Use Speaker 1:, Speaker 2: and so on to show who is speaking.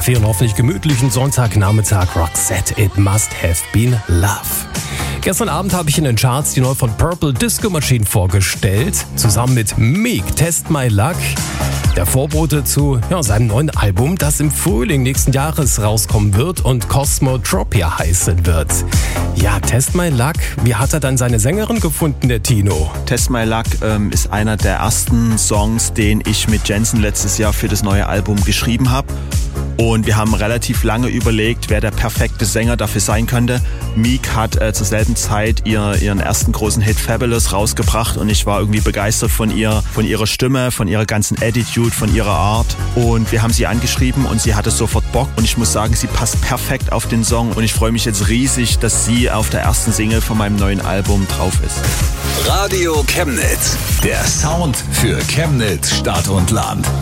Speaker 1: für einen hoffentlich gemütlichen Sonntagnachmittag. Roxette, It Must Have Been Love. Gestern Abend habe ich in den Charts die neue von Purple Disco Machine vorgestellt, zusammen mit Meek, Test My Luck. Der Vorbote zu seinem neuen Album, das im Frühling nächsten Jahres rauskommen wird und Cosmotropia heißen wird. Ja, Test My Luck, wie hat er dann seine Sängerin gefunden, der Tino?
Speaker 2: Test My Luck ist einer der ersten Songs, den ich mit Jensen letztes Jahr für das neue Album geschrieben habe. Und wir haben relativ lange überlegt, wer der perfekte Sänger dafür sein könnte. Meek hat zur selben Zeit ihren ersten großen Hit Fabulous rausgebracht und ich war irgendwie begeistert von ihrer Stimme, von ihrer ganzen Attitude, von ihrer Art. Und wir haben sie angeschrieben und sie hatte sofort Bock und ich muss sagen, sie passt perfekt auf den Song und ich freue mich jetzt riesig, dass sie auf der ersten Single von meinem neuen Album drauf ist.
Speaker 3: Radio Chemnitz, der Sound für Chemnitz, Stadt und Land.